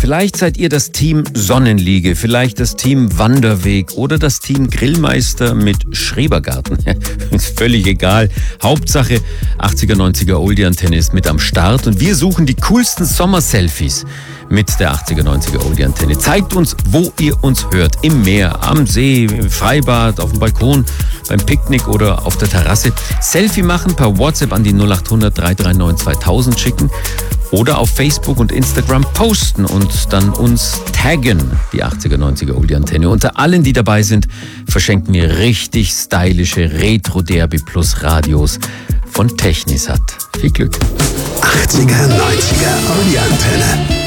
Vielleicht seid ihr das Team Sonnenliege, vielleicht das Team Wanderweg oder das Team Grillmeister mit Schrebergarten. Ist völlig egal. Hauptsache 80er, 90er Oldie-Antenne ist mit am Start und wir suchen die coolsten Sommer-Selfies mit der 80er, 90er Oldie-Antenne. Zeigt uns, wo ihr uns hört. Im Meer, am See, im Freibad, auf dem Balkon, beim Picknick oder auf der Terrasse. Selfie machen, per WhatsApp an die 0800 339 2000 schicken oder auf Facebook und Instagram posten und dann uns taggen, die 80er, 90er Oldie-Antenne. Unter allen, die dabei sind, verschenken wir richtig stylische Retro-DRB Plus Radios von Technisat. Viel Glück. 80er, 90er Oldie-Antenne.